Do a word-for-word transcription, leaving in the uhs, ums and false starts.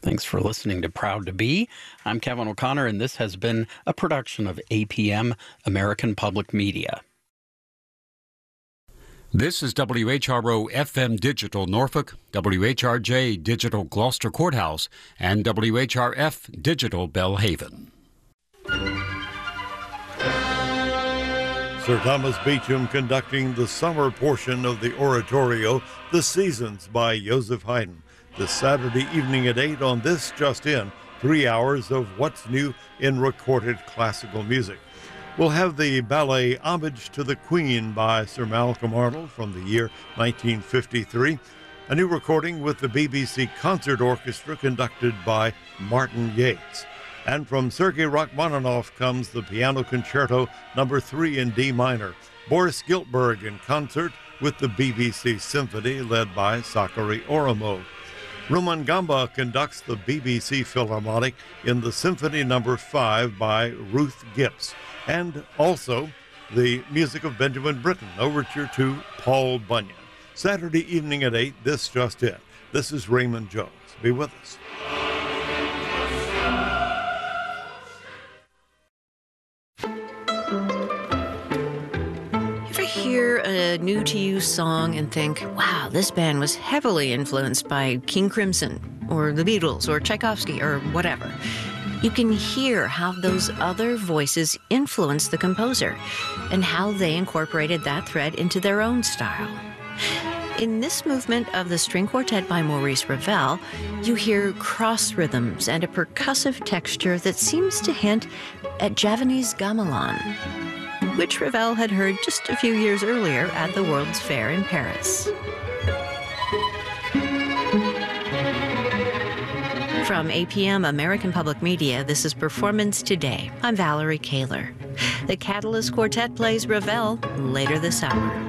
Thanks for listening to Proud to Be. I'm Kevin O'Connor, and this has been a production of A P M, American Public Media. This is W H R O F M Digital Norfolk, W H R J Digital Gloucester Courthouse, and W H R F Digital Belhaven. Sir Thomas Beecham conducting the summer portion of the oratorio, The Seasons by Joseph Haydn. This Saturday evening at eight on This Just In, three hours of what's new in recorded classical music. We'll have the ballet Homage to the Queen by Sir Malcolm Arnold from the year nineteen fifty-three, a new recording with the B B C Concert Orchestra conducted by Martin Yates. And from Sergei Rachmaninoff comes the Piano Concerto number three in D minor, Boris Giltberg in concert with the B B C Symphony led by Sakari Oramo. Ruman Gamba conducts the B B C Philharmonic in the Symphony number five by Ruth Gips. And also the music of Benjamin Britten, overture to Paul Bunyan. Saturday evening at eight, This Just In. This is Raymond Jones. Be with us. Hear a new-to-you song and think, wow, this band was heavily influenced by King Crimson or the Beatles or Tchaikovsky or whatever. You can hear how those other voices influenced the composer and how they incorporated that thread into their own style. In this movement of the string quartet by Maurice Ravel, you hear cross rhythms and a percussive texture that seems to hint at Javanese gamelan, which Ravel had heard just a few years earlier at the World's Fair in Paris. From A P M American Public Media, this is Performance Today. I'm Valerie Kaler. The Catalyst Quartet plays Ravel later this hour.